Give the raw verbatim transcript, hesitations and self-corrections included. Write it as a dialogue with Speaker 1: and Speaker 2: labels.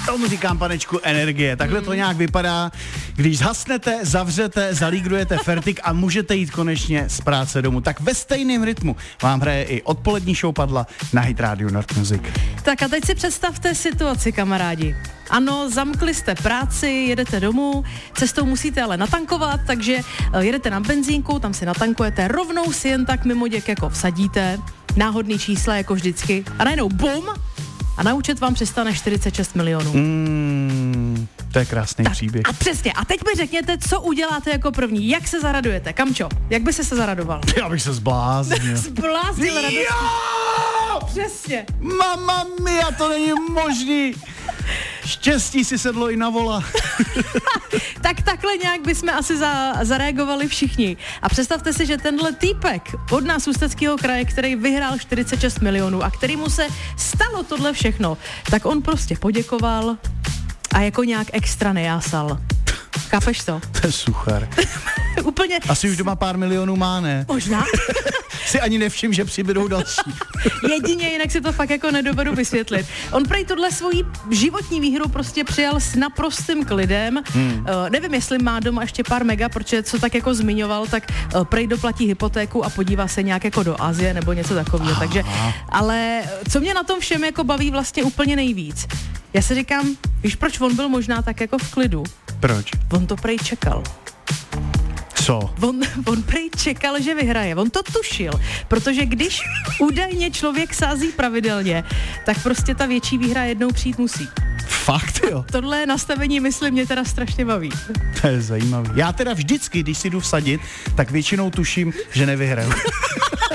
Speaker 1: Tomu říkám, panečku, energie. Takhle to nějak vypadá, když zhasnete, zavřete, zalígrujete fertik a můžete jít konečně z práce domů. Tak ve stejném rytmu vám hraje i odpolední show Padla na Hit Radio Nord Music.
Speaker 2: Tak a teď si představte situaci, kamarádi. Ano, zamkli jste práci, jedete domů, cestou musíte ale natankovat, takže jedete na benzínku, tam si natankujete, rovnou si jen tak mimo děk jako vsadíte, náhodný čísla jako vždycky a najednou bum a na účet vám přistane čtyřicet šest milionů.
Speaker 1: Mm, to je krásný
Speaker 2: tak,
Speaker 1: příběh.
Speaker 2: A přesně, a teď mi řekněte, co uděláte jako první, jak se zaradujete, Kamčo, jak by se se zaradoval?
Speaker 1: Já bych se zbláznil.
Speaker 2: Zbláznil radostí.
Speaker 1: Jo!
Speaker 2: Přesně.
Speaker 1: Mama mia, to není možný. Štěstí si sedlo i na vola.
Speaker 2: Tak takhle nějak bychom asi za, zareagovali všichni. A představte si, že tenhle týpek od nás Ústeckého kraje, který vyhrál čtyřicet šest milionů a který mu se stalo tohle všechno, tak on prostě poděkoval a jako nějak extra nejásal. Chápeš to?
Speaker 1: To je suchar.
Speaker 2: Úplně...
Speaker 1: Asi už doma pár milionů má, ne?
Speaker 2: Možná.
Speaker 1: Si ani nevšim, že přibydou další.
Speaker 2: Jedině, jinak si to fakt jako nedovedu vysvětlit. On prej tuhle svoji životní výhru prostě přijal s naprostým klidem. Hmm. Uh, nevím, jestli má doma ještě pár mega, protože co tak jako zmiňoval, tak uh, prej doplatí hypotéku a podívá se nějak jako do Asie nebo něco takového. Takže, ale co mě na tom všem jako baví vlastně úplně nejvíc? Já si říkám, víš, proč on byl možná tak jako v klidu?
Speaker 1: Proč?
Speaker 2: On to prej čekal.
Speaker 1: Co?
Speaker 2: On, on prej čekal, že vyhraje. On to tušil, protože když údajně člověk sází pravidelně, tak prostě ta větší výhra jednou přijít musí.
Speaker 1: Fakt, jo?
Speaker 2: Tohle nastavení, myslím, mě teda strašně baví.
Speaker 1: To je zajímavý. Já teda vždycky, když si jdu vsadit, tak většinou tuším, že nevyhraju.